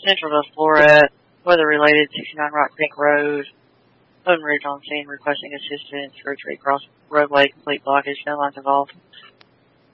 Central to Floret, weather related, 69 Rock Pink Road, Houghton Ridge on scene, requesting assistance for a tree cross roadway, complete blockage, no lines involved.